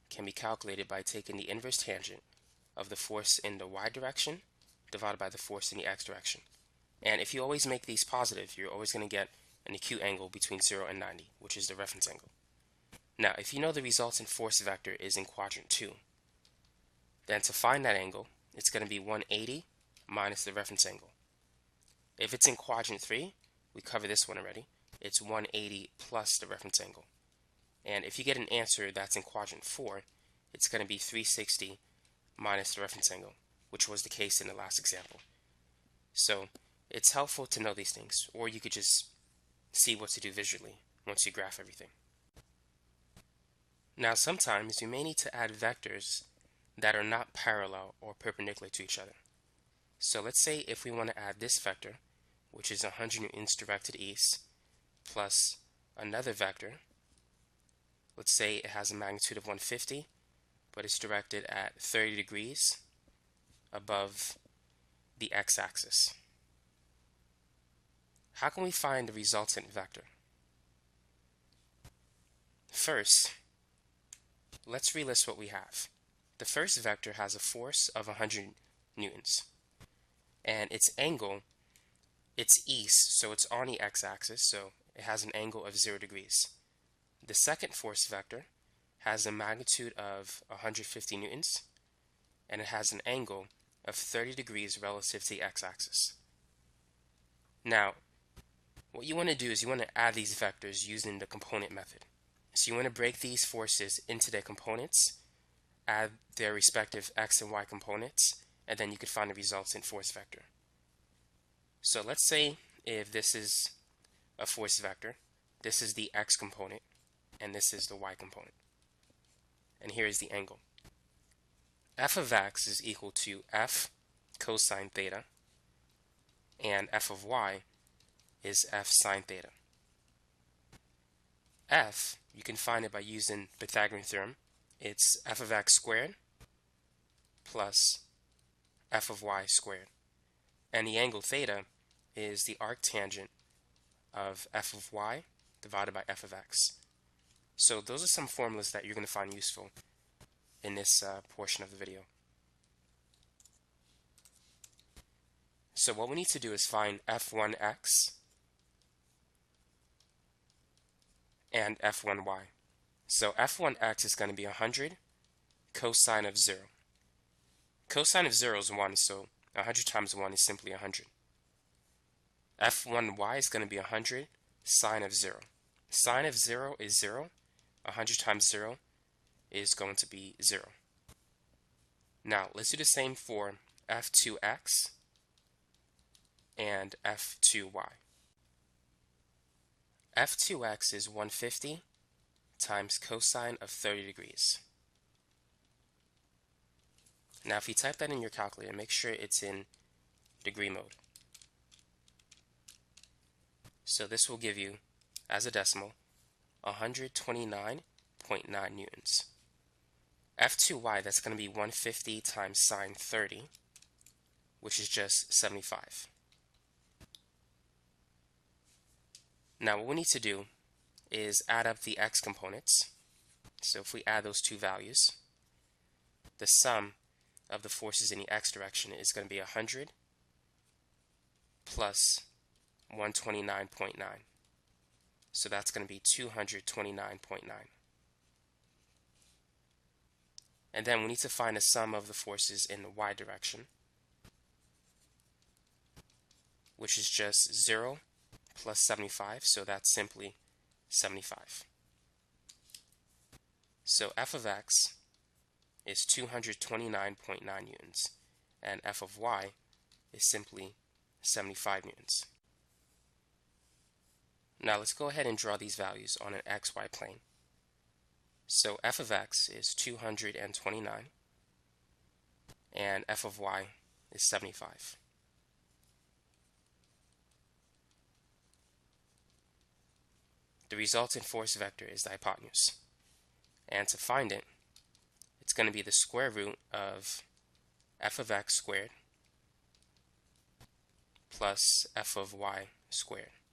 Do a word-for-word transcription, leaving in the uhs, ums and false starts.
can be calculated by taking the inverse tangent of the force in the y direction divided by the force in the x direction. And if you always make these positive, you're always going to get an acute angle between zero and ninety, which is the reference angle. Now, if you know the resultant force vector is in quadrant two, then to find that angle, it's going to be one hundred eighty minus the reference angle. If it's in quadrant three, we covered this one already, it's one hundred eighty plus the reference angle. And if you get an answer that's in quadrant four, it's going to be three hundred sixty minus the reference angle, which was the case in the last example. So it's helpful to know these things, or you could just see what to do visually once you graph everything. Now sometimes you may need to add vectors that are not parallel or perpendicular to each other. So let's say if we want to add this vector, which is one hundred newtons directed east, plus another vector, let's say it has a magnitude of one hundred fifty, but it's directed at thirty degrees above the x-axis. How can we find the resultant vector? First, let's relist what we have. The first vector has a force of one hundred newtons, and its angle, it's east, so it's on the x-axis, so it has an angle of zero degrees. The second force vector has a magnitude of one hundred fifty newtons, and it has an angle of thirty degrees relative to the x-axis. Now, what you want to do is you want to add these vectors using the component method. So you want to break these forces into their components, add their respective x and y components, and then you could find the resultant force vector. So let's say if this is a force vector, this is the x component, and this is the y component. And here is the angle. F of x is equal to f cosine theta, and f of y is f sine theta. F, you can find it by using Pythagorean theorem. It's f of x squared plus f of y squared. And the angle theta is the arctangent of f of y divided by f of x. So those are some formulas that you're going to find useful in this uh, portion of the video. So what we need to do is find f one x and f one y. So f one x is going to be one hundred cosine of zero. Cosine of zero is one, so one hundred times one is simply one hundred. f one y is going to be one hundred sine of zero. Sine of zero is zero. one hundred times zero is going to be zero. Now, let's do the same for f two x and f two y. f two x is one hundred fifty times cosine of thirty degrees. Now, if you type that in your calculator, make sure it's in degree mode. So this will give you, as a decimal, one hundred twenty-nine point nine newtons. f two y, that's going to be one hundred fifty times sine thirty, which is just seventy-five. Now what we need to do is add up the x components. So if we add those two values, the sum of the forces in the x direction is going to be one hundred plus one hundred twenty-nine point nine. So that's going to be two hundred twenty-nine point nine. And then we need to find the sum of the forces in the y direction, which is just zero plus seventy-five, so that's simply seventy-five. So f of x is two hundred twenty-nine point nine newtons, and f of y is simply seventy-five newtons. Now let's go ahead and draw these values on an xy plane. So f of x is two hundred twenty-nine, and f of y is seventy-five. The resultant force vector is the hypotenuse. And to find it, it's going to be the square root of f of x squared plus f of y squared.